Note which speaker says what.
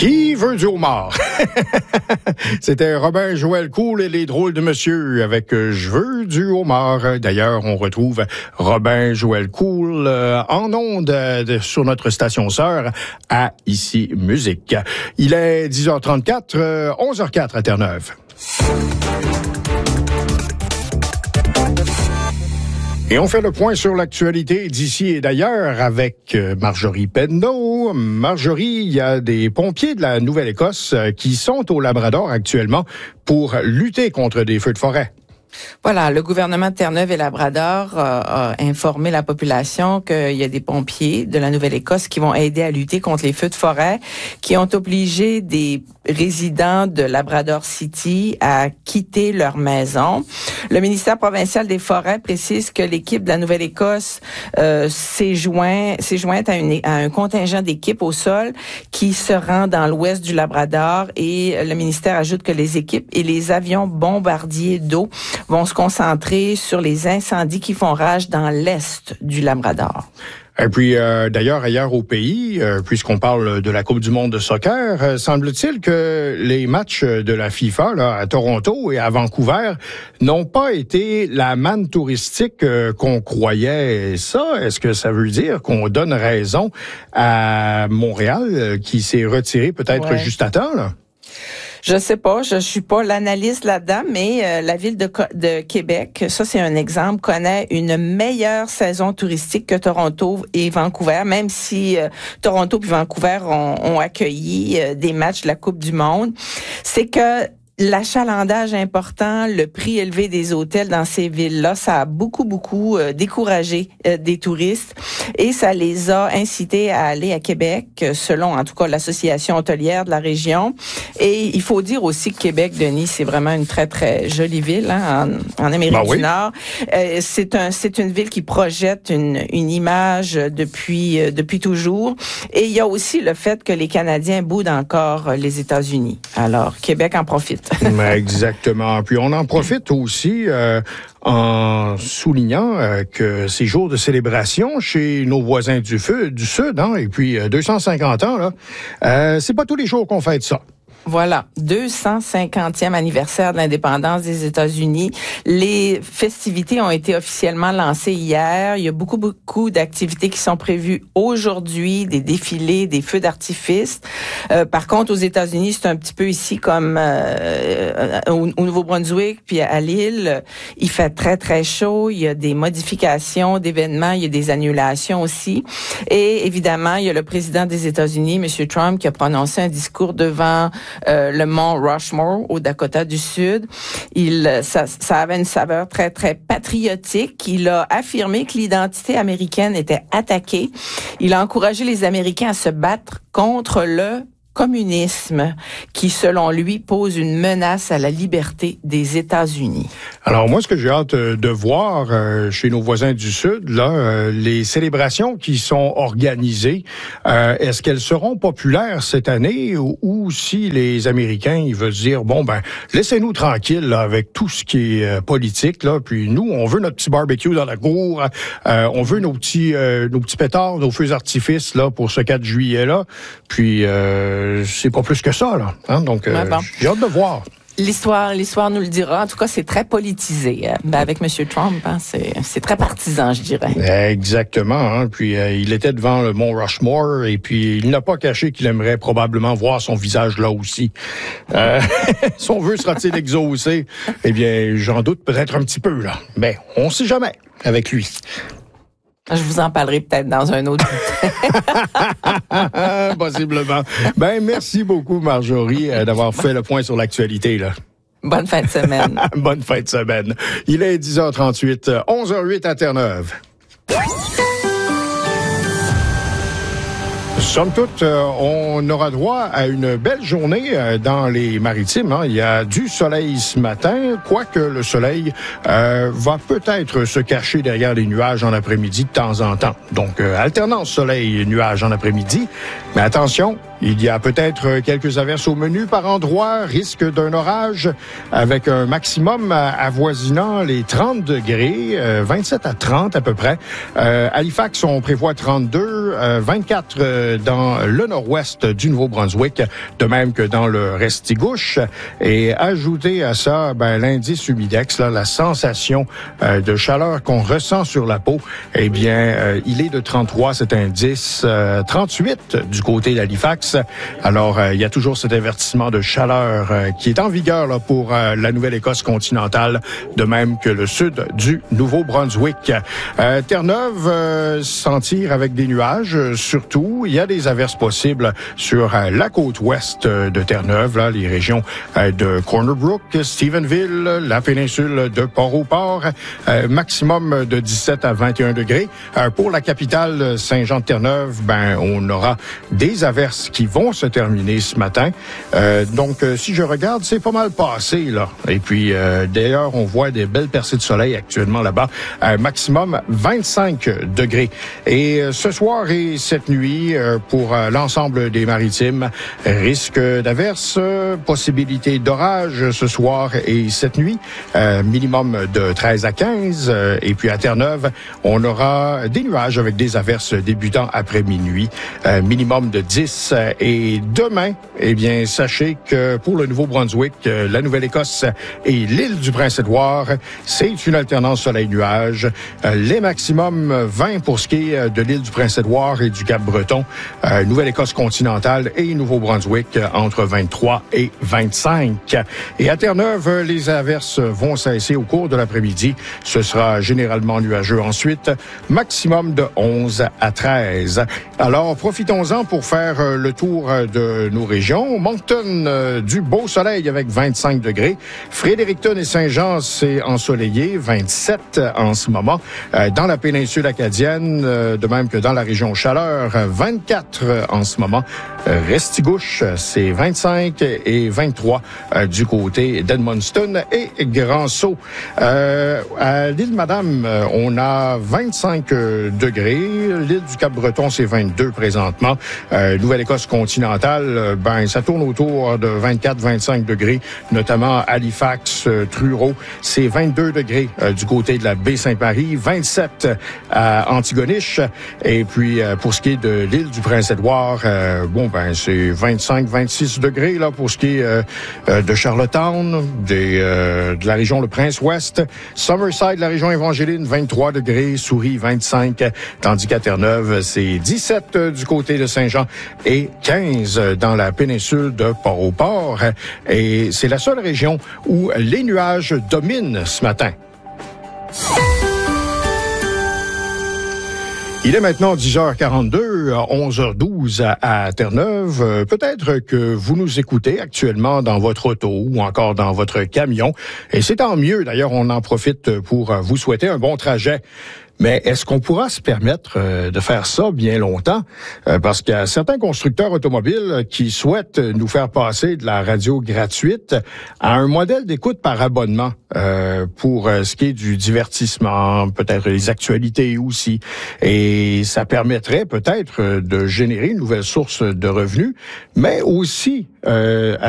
Speaker 1: Qui veut du homard? C'était Robin Joël Cool et les drôles de monsieur avec Je veux du homard. D'ailleurs, on retrouve Robin Joël Cool en ondes sur notre station sœur à Ici Musique. Il est 10h34, 11h04 à Terre-Neuve. Et on fait le point sur l'actualité d'ici et d'ailleurs avec Marjorie Penneau. Marjorie, il y a des pompiers de la Nouvelle-Écosse qui sont au Labrador actuellement pour lutter contre des feux de forêt.
Speaker 2: Voilà, le gouvernement de Terre-Neuve et Labrador a informé la population qu'il y a des pompiers de la Nouvelle-Écosse qui vont aider à lutter contre les feux de forêt, qui ont obligé des résidents de Labrador City à quitter leur maison. Le ministère provincial des Forêts précise que l'équipe de la Nouvelle-Écosse s'est jointe à un contingent d'équipes au sol qui se rend dans l'ouest du Labrador, et le ministère ajoute que les équipes et les avions bombardiers d'eau vont se concentrer sur les incendies qui font rage dans l'est du Labrador.
Speaker 1: Et puis, d'ailleurs, ailleurs au pays, puisqu'on parle de la Coupe du monde de soccer, semble-t-il que les matchs de la FIFA là, à Toronto et à Vancouver n'ont pas été la manne touristique qu'on croyait. Ça, est-ce que ça veut dire qu'on donne raison à Montréal, qui s'est retiré peut-être juste à temps, là?
Speaker 2: Je sais pas, je suis pas l'analyste là-dedans, mais la ville de Québec, ça c'est un exemple, connaît une meilleure saison touristique que Toronto et Vancouver, même si Toronto et Vancouver ont accueilli des matchs de la Coupe du monde. C'est que l'achalandage important, le prix élevé des hôtels dans ces villes-là, ça a beaucoup découragé des touristes, et ça les a incités à aller à Québec, selon en tout cas l'association hôtelière de la région. Et il faut dire aussi que Québec, Denis, c'est vraiment une très très jolie ville en Amérique du Nord. C'est une ville qui projette une image depuis toujours. Et il y a aussi le fait que les Canadiens boudent encore les États-Unis. Alors Québec en profite.
Speaker 1: Exactement. Puis on en profite aussi en soulignant que ces jours de célébration chez nos voisins du Sud, hein, et puis 250 ans, là, c'est pas tous les jours qu'on fête ça.
Speaker 2: Voilà, 250e anniversaire de l'indépendance des États-Unis. Les festivités ont été officiellement lancées hier. Il y a beaucoup d'activités qui sont prévues aujourd'hui, des défilés, des feux d'artifice. Par contre, aux États-Unis, c'est un petit peu ici comme au Nouveau-Brunswick, puis à Lille. Il fait très, très chaud. Il y a des modifications d'événements. Il y a des annulations aussi. Et évidemment, il y a le président des États-Unis, M. Trump, qui a prononcé un discours devant le mont Rushmore au Dakota du Sud. Ça avait une saveur très, très patriotique. Il a affirmé que l'identité américaine était attaquée. Il a encouragé les Américains à se battre contre le communisme qui, selon lui, pose une menace à la liberté des États-Unis.
Speaker 1: Alors moi, ce que j'ai hâte de voir chez nos voisins du Sud, là, les célébrations qui sont organisées, est-ce qu'elles seront populaires cette année, ou si les Américains ils veulent dire bon ben laissez-nous tranquilles là, avec tout ce qui est politique là, puis nous on veut notre petit barbecue dans la cour, on veut nos petits pétards, nos feux d'artifice là pour ce 4 juillet là, puis c'est pas plus que ça, là. Hein? Donc, j'ai hâte de voir.
Speaker 2: L'histoire nous le dira. En tout cas, c'est très politisé. Avec M. Trump, hein, c'est très partisan, je dirais.
Speaker 1: Exactement. Hein? Puis, il était devant le mont Rushmore, et puis il n'a pas caché qu'il aimerait probablement voir son visage là aussi. Son vœu sera-t-il exaucé? Eh bien, j'en doute peut-être un petit peu, là. Mais on sait jamais avec lui.
Speaker 2: Je vous en parlerai peut-être dans un autre
Speaker 1: Possiblement. Ben, merci beaucoup, Marjorie, d'avoir fait le point sur l'actualité, là.
Speaker 2: Bonne fin de semaine.
Speaker 1: Bonne fin de semaine. Il est 10h38, 11h08 à Terre-Neuve. Somme toute, on aura droit à une belle journée dans les maritimes. Hein. Il y a du soleil ce matin, quoique le soleil va peut-être se cacher derrière les nuages en après-midi de temps en temps. Donc, alternance soleil-nuages en après-midi. Mais attention, Il y a peut-être quelques averses au menu par endroit, risque d'un orage avec un maximum avoisinant les 30 degrés, 27 à 30 à peu près. Halifax, on prévoit 32, 24 dans le nord-ouest du Nouveau-Brunswick, de même que dans le Restigouche. Et ajouter à ça, l'indice humidex, là, la sensation de chaleur qu'on ressent sur la peau, eh bien, il est de 33, cet indice, 38 du côté d'Halifax. Alors, il y a toujours cet avertissement de chaleur qui est en vigueur là, pour la Nouvelle-Écosse continentale, de même que le sud du Nouveau-Brunswick. Terre-Neuve, sentir avec des nuages, surtout. Il y a des averses possibles sur la côte ouest de Terre-Neuve, là, les régions de Corner Brook, Stephenville, la péninsule de Port-au-Port, maximum de 17 à 21 degrés. Pour la capitale Saint-Jean-de-Terre-Neuve, on aura des averses qui vont se terminer ce matin. Donc, si je regarde, c'est pas mal passé, là. Et puis, d'ailleurs, on voit des belles percées de soleil actuellement là-bas. Maximum 25 degrés. Et ce soir et cette nuit, pour l'ensemble des maritimes, risque d'averse, possibilité d'orage ce soir et cette nuit, minimum de 13 à 15. Et puis, à Terre-Neuve, on aura des nuages avec des averses débutant après minuit, minimum de 10. Et demain, eh bien, sachez que pour le Nouveau-Brunswick, la Nouvelle-Écosse et l'île du Prince-Édouard, c'est une alternance soleil-nuage. Les maximums 20 pour ce qui est de l'île du Prince-Édouard et du Cap-Breton. Nouvelle-Écosse continentale et Nouveau-Brunswick entre 23 et 25. Et à Terre-Neuve, les averses vont cesser au cours de l'après-midi. Ce sera généralement nuageux ensuite. Maximum de 11 à 13. Alors, profitons-en pour faire le tour de nos régions. Moncton, du beau soleil avec 25 degrés. Fredericton et Saint-Jean, c'est ensoleillé, 27 en ce moment. Dans la péninsule acadienne, de même que dans la région Chaleur, 24 en ce moment. Restigouche, c'est 25 et 23 du côté d'Edmundston et Grand-Sault. À l'île Madame, on a 25 degrés. L'île du Cap-Breton, c'est 22 présentement. Nouvelle-Écosse continentale, ça tourne autour de 24-25 degrés, notamment Halifax, Truro, c'est 22 degrés du côté de la baie Saint-Marie, 27 à Antigonish. Et puis, pour ce qui est de l'île du Prince-Édouard, c'est 25-26 degrés là pour ce qui est de Charlottetown, de la région Le Prince-Ouest. Summerside, la région Évangéline, 23 degrés. Souris, 25. Tandis qu'à Terre-Neuve, c'est 17 du côté de Saint-Jean et 15 dans la péninsule de Port-au-Port. Et c'est la seule région où les nuages dominent ce matin. Il est maintenant 10h42, 11h12 à Terre-Neuve. Peut-être que vous nous écoutez actuellement dans votre auto ou encore dans votre camion. Et c'est tant mieux. D'ailleurs, on en profite pour vous souhaiter un bon trajet. Mais est-ce qu'on pourra se permettre de faire ça bien longtemps? Parce qu'il y a certains constructeurs automobiles qui souhaitent nous faire passer de la radio gratuite à un modèle d'écoute par abonnement pour ce qui est du divertissement, peut-être les actualités aussi. Et ça permettrait peut-être de générer une nouvelle source de revenus, mais aussi